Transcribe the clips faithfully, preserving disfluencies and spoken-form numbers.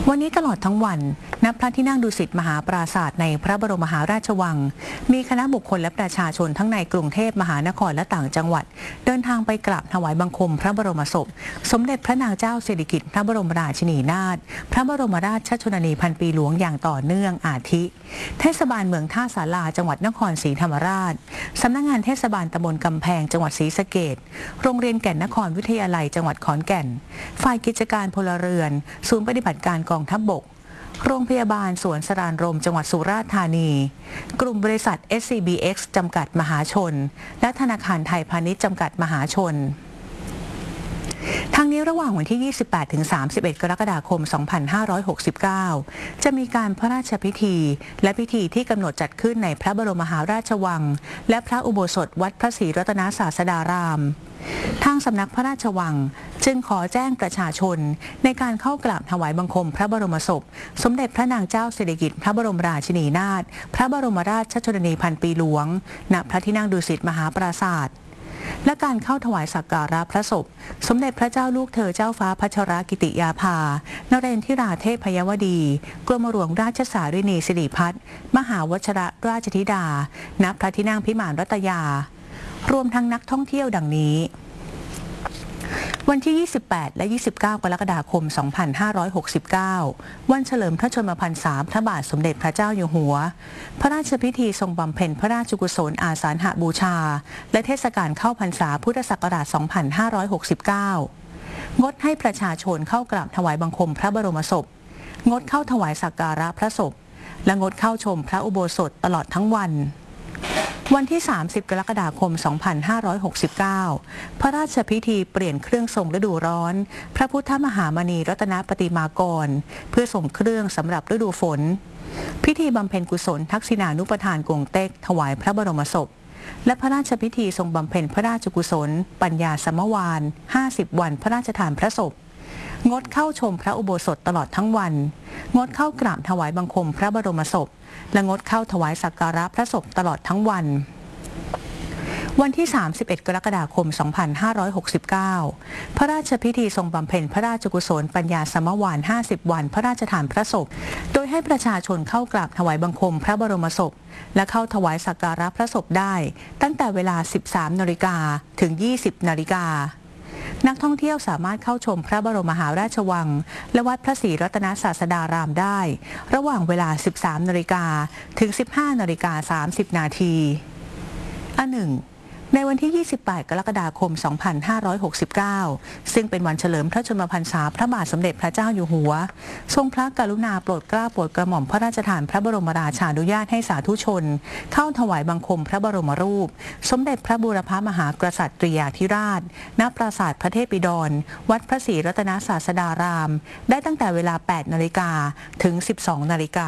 วันนี้ตลอดทั้งวันณพระที่นั่งดุสิตมหาปราสาทในพระบรมมหาราชวังมีคณะบุคคลและประชาชนทั้งในกรุงเทพมหานครและต่างจังหวัดเดินทางไปกราบถวายบังคมพระบรมศพสมเด็จพระนางเจ้าสิริกิติ์พระบรมราชินีนาถพระบรมราชชนนีพันปีหลวงอย่างต่อเนื่องอาทิเทศบาลเมืองท่าสาราจังหวัดนครศรีธรรมราชสำนักงานเทศบาลตำบลกำแพงจังหวัดศรีสะเกษโรงเรียนแก่นนครวิทยาลัยจังหวัดขอนแก่นฝ่ายกิจการพลเรือนศูนย์ปฏิบัติการกองทัพบกโรงพยาบาลสวนสรานรมจังหวัดสุราษฎร์ธานีกลุ่มบริษัท เอส ซี บี เอ็กซ์ จำกัดมหาชนและธนาคารไทยพาณิชย์จำกัดมหาชนทั้งนี้ระหว่างวันที่ ยี่สิบแปดถึงสามสิบเอ็ด กรกฎาคม สองพันห้าร้อยหกสิบเก้า จะมีการพระราชพิธีและพิธีที่กำหนดจัดขึ้นในพระบรมมหาราชวังและพระอุโบสถวัดพระศรีรัตนศาสดารามทางสำนักพระราชวังจึงขอแจ้งประชาชนในการเข้ากราบถวายบังคมพระบรมศพสมเด็จพระนางเจ้าสิริกิติ์พระบรมราชินีนาถพระบรมราชชนนีพันปีหลวงณพระที่นั่งดุสิตมหาปราสาทและการเข้าถวายสักการะพระศพสมเด็จพระเจ้าลูกเธอเจ้าฟ้าพัชรกิติยาภานเรนทิราเทพยวดีกรมหลวงราชสารินีสิริพัฒน์มหาวชิรราชธิดาณพระที่นั่งพิมานรัตยารวมทั้งนักท่องเที่ยวดังนี้วันที่ ยี่สิบแปด และ ยี่สิบเก้า กรกฎาคม สองพันห้าร้อยหกสิบเก้า วันเฉลิมพระชนมพรรษาพระบาทสมเด็จพระเจ้าอยู่หัวพระราชพิธีทรงบำเพ็ญพระราชกุศลอาสาฬหบูชาและเทศกาลเข้าพรรษาพุทธศักราช สองพันห้าร้อยหกสิบเก้า งดให้ประชาชนเข้ากราบถวายบังคมพระบรมศพงดเข้าถวายสักการะพระศพและงดเข้าชมพระอุโบสถตลอดทั้งวันวันที่ สามสิบ กรกฎาคม สองพันห้าร้อยหกสิบเก้า พระราชพิธีเปลี่ยนเครื่องทรงฤดูร้อนพระพุทธมหามณีรัตนปฏิมากรเพื่อส่งเครื่องสำหรับฤดูฝนพิธีบำเพ็ญกุศลทักษิณานุปทานกงเต็กถวายพระบรมศพและพระราชพิธีทรงบำเพ็ญพระราชกุศลปัญญาสมวานห้าสิบวันพระราชทานพระศพงดเข้าชมพระอุโบสถตลอดทั้งวันงดเข้ากราบถวายบังคมพระบรมศพและงดเข้าถวายสักการะพระศพตลอดทั้งวันวันที่ สามสิบเอ็ด กรกฎาคม สองพันห้าร้อยหกสิบเก้า พระราชพิธีทรงบำเพ็ญพระราชกุศลปัญญาสมวานห้าสิบวันพระราชทานพระศพโดยให้ประชาชนเข้ากราบถวายบังคมพระบรมศพและเข้าถวายสักการะพระศพได้ตั้งแต่เวลา สิบสามนาฬิกา ถึง ยี่สิบนาฬิกานักท่องเที่ยวสามารถเข้าชมพระบรมมหาราชวังและวัดพระศรีรัตนศาสดารามได้ระหว่างเวลา สิบสามนาฬิกา ถึง สิบห้านาฬิกาสามสิบนาทีอันหนึ่งในวันที่ ยี่สิบแปด กรกฎาคม สองพันห้าร้อยหกสิบเก้า ซึ่งเป็นวันเฉลิมพระชนมพรรษาพระบาทสมเด็จพระเจ้าอยู่หัวทรงพระกรุณาโปรดเกล้าโปรดกระหม่อมพระราชทานพระบรมราชานุญาตให้สาธุชนเข้าถวายบังคมพระบรมรูปสมเด็จพระบูรพมหากษัตริยาธิราชณปราสาทพระเทพบิดรวัดพระศรีรัตนศาสดารามได้ตั้งแต่เวลา แปดนาฬิกา ถึง สิบสองนาฬิกา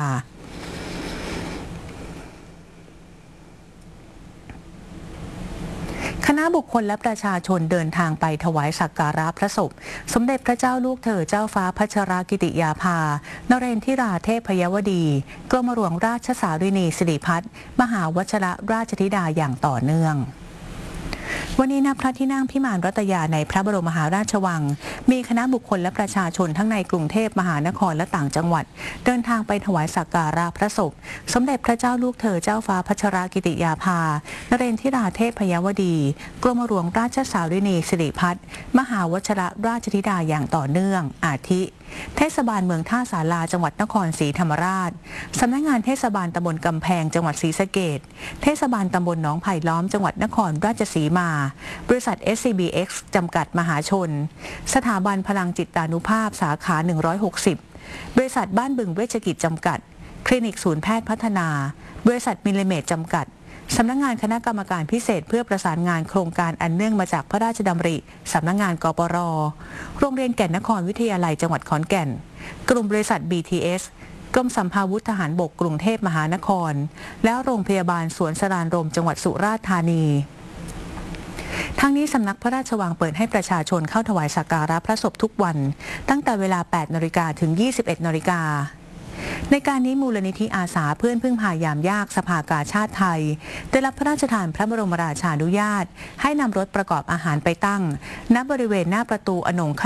คณะบุคคลและประชาชนเดินทางไปถวายสักการะพระศพสมเด็จพระเจ้าลูกเธอเจ้าฟ้าพัชรกิติยาภานเรนทิราเทพยวดีกรมหลวงราชสารินีสิริพัฒน์มหาวชิรราชธิดาอย่างต่อเนื่องวันนี้ณพระที่นั่งพิมานรัตยาในพระบรมมหาราชวังมีคณะบุคคลและประชาชนทั้งในกรุงเทพมหานครและต่างจังหวัดเดินทางไปถวายสักการะพระศพสมเด็จพระเจ้าลูกเธอเจ้าฟ้าพัชรกิติยาภานเรนทิราเทพยวดีกรมหลวงราชสารินีสิริพัฒน์มหาวชิรราชธิดาอย่างต่อเนื่องอาทิเทศบาลเมืองท่าสาราจังหวัดนครศรีธรรมราชสำนักงานเทศบาลตำบลกำแพงจังหวัดศรีสะเกษเทศบาลตำบลหนองไผ่ล้อมจังหวัดนครราชสีมาบริษัท เอส ซี บี เอ็กซ์ จำกัดมหาชนสถาบันพลังจิตานุภาพสาขาหนึ่งร้อยหกสิบบริษัทบ้านบึงเวชกิจจำกัดคลินิกศูนย์แพทย์พัฒนาบริษัทมิลลิเมตรจำกัดสำนักงานคณะกรรมการพิเศษเพื่อประสานงานโครงการอันเนื่องมาจากพระราชดำริสำนักงานกปร.โรงเรียนแก่นนครวิทยาลัยจังหวัดขอนแก่นกลุ่มบริษัท บี ที เอส กรมสัมภาวุธทหารบกกรุงเทพมหานครและโรงพยาบาลสวนสรานรมจังหวัดสุราษฎร์ธานีทั้งนี้สำนักพระราชวังเปิดให้ประชาชนเข้าถวายสักการะพระศพทุกวันตั้งแต่เวลา แปดนาฬิกา ถึง ยี่สิบเอ็ดนาฬิกาในการนี้มูลนิธิอาสาเพื่อนพึ่งพายามยากสภากาชาติไทยได้รับพระราชทานพระบรมราชานุญาตให้นำรถประกอบอาหารไปตั้งณบริเวณหน้าประตูอนง